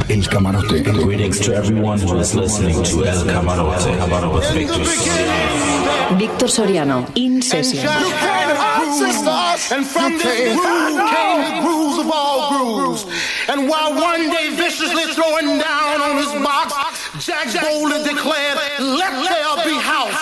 El Camarote. Greetings to everyone who is listening to El Camarote with Victor Soriano. Víctor Soriano, In Session. And from this groove came the grooves of all grooves. And while one day viciously throwing down on his box, Jack boldly declared, "Let the